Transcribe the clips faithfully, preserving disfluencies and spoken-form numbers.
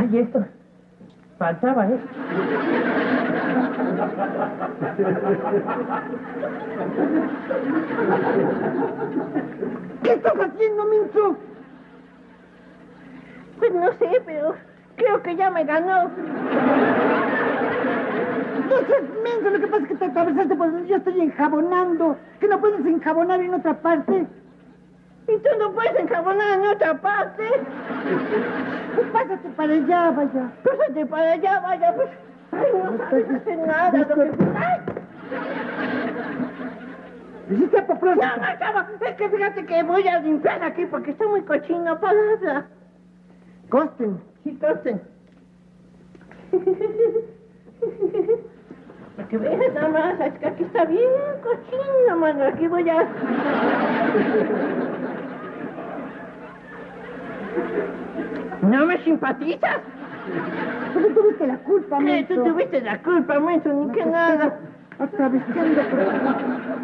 Ay, esto. Faltaba esto. ¿Qué estás haciendo, Mincho? Pues no sé, pero creo que ya me ganó. No seas menso, lo que pasa es que te atravesaste por donde yo estoy enjabonando. ¿Que no puedes enjabonar en otra parte? ¿Y tú no puedes enjabonar en otra parte? Pues pásate para allá, vaya. Pásate para allá, vaya, pues. Ay, no sabes hacer nada. Lo que... ¡Ay! ¿Hiciste a propósito? No, no, chavo, es que fíjate que voy a limpiar aquí porque está muy cochino, palabra. Costen. Sí, costen. Para que veas nada más, es que aquí está bien cochino, mano. Aquí voy a... ¿No me simpatizas? Tú no tuviste la culpa, ¿Qué? Mencho. Tú tuviste la culpa, Mencho, ni que nada. Atravesando por aquí.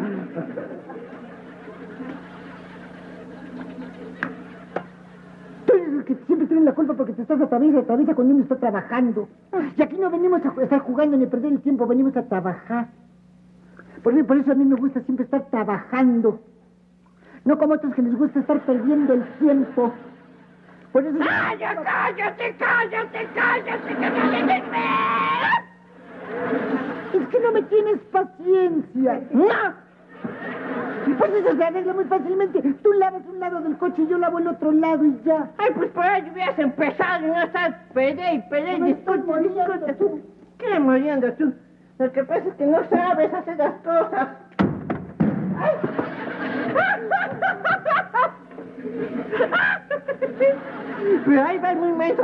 Tú eres el que siempre tiene la culpa porque te estás atraviesa, atraviesa cuando uno está trabajando. Y aquí no venimos a estar jugando ni a perder el tiempo, venimos a trabajar. Por eso, por eso a mí me gusta siempre estar trabajando. No como otros que les gusta estar perdiendo el tiempo. Por eso... ¡Cállate, cállate, cállate, cállate, cállate! Es que no me tienes paciencia. ¡No! Pues eso se arregla muy fácilmente. Tú lavas un lado del coche y yo lavo el otro lado y ya. Ay, pues por ahí hubieras empezado y no estás pede y pede. No estoy Disculpe, muriendo. disculpe tú. ¿Qué muriendo tú? Lo que pasa es que no sabes hacer las cosas. ¡Ay! Pero ahí va muy menso.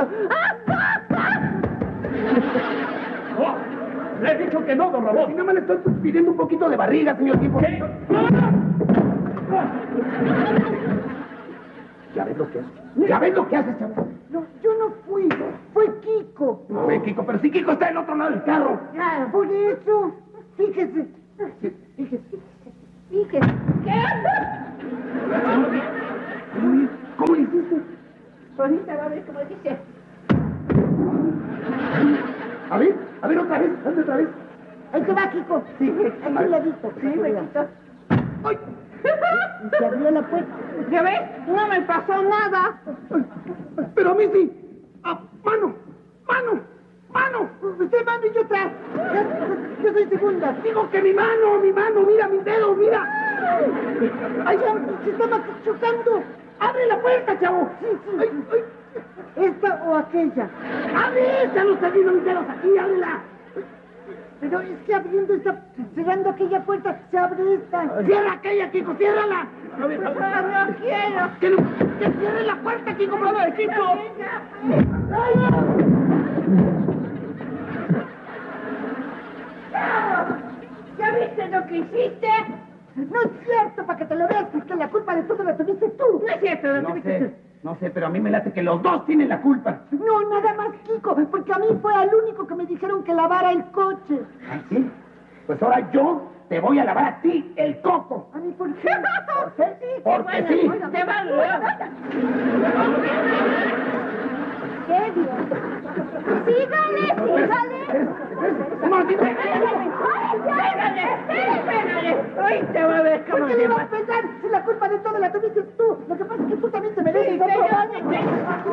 ¡Oh! ¡Le he dicho que no, don Ramón! Si no me le estoy pidiendo un poquito de barriga, señor Tipo. ¿Qué? ¿Ya ves lo que haces? ¿Ya ves lo que haces, chavo? No, yo no fui. Fue Kiko. No, ve, Kiko, pero si Kiko está del otro lado del carro. Ya, por eso. Fíjese. Fíjese. Fíjese. ¿Qué? ¿Cómo le hiciste? Ahorita va a ver cómo dice. A ver, a ver otra vez, hazle otra vez. Ahí te va, Kiko. Sí, Ahí te la visto. Sí, me quitó. ¡Ay! Y se abrió la puerta. ¿Ya ves? No me pasó nada. Ay, ay, pero a mí sí. ¡Ah, mano! ¡Mano! ¡Mano! Usted mano y yo atrás. Yo, yo soy segunda. Digo que mi mano, mi mano, mira mis dedos, mira. Ay, ya, se estaba chocando. ¡Abre la puerta, chavo! Sí, sí. ¡Ay, ay! ¿Esta o aquella? ¡Abre esta! ¡No está viendo mis dedos aquí! ¡Ábrela! Pero es que abriendo esta, cerrando aquella puerta, se abre esta. ¡Cierra aquella, Kiko! ¡Ciérrala! A ver, a ver. Ah, no quiero. ¡Que, no, que cierre la puerta, Kiko! ¡Por favor, Kiko! ¿Ya viste lo que hiciste? No es cierto, para que te lo veas, que la culpa de todo la tuviste tú. No es cierto, lo No tuviste tú. sé, no sé, pero a mí me late que los dos tienen la culpa. No, nada más Kiko, porque a mí fue al único que me dijeron que lavara el coche. ¿Ah, sí? Pues ahora yo te voy a lavar a ti el coco. ¿A mí por qué? ¿Por qué? Sí, Porque bueno, sí. bueno, te va a... ¿Qué, Dios? ¡Sígale, sígale! Un momentito. ¡Pégale! ¡Pégale! ¡Ay, te va a ver ¿Por cómo qué te le va va! a pegar si la culpa de todo la tuviste tú? Lo que pasa es que tú también te mereces Sí, otro que yo- baño.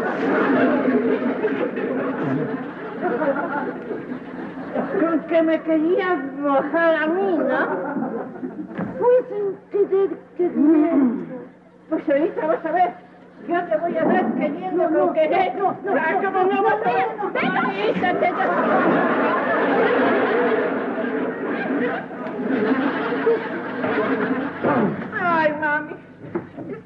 Con que me querías mojar a mí, ¿no? Fue sin querer, queriendo. Pues ahorita vas a ver. Yo te voy a dar queriendo No, no, con querer. no, no, Ah, no, ¿cómo no? no, vas a no, ver? no, no, Venga, ahorita te da- Ay, mami.